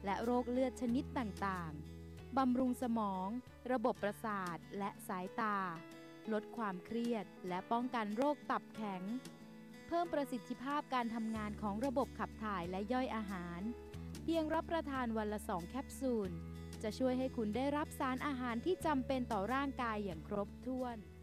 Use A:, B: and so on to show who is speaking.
A: และโรคเลือดชนิดต่างๆบำรุงสมอง ระบบประสาทและสายตาลดความเครียดและป้องกันโรคตับแข็งเพิ่มประสิทธิภาพการทำงานของระบบขับถ่ายและย่อยอาหารเพียงรับประทานวันละ2 แคปซูลจะช่วยให้คุณได้รับสารอาหารที่จำเป็นต่อร่างกายอย่างครบถ้วน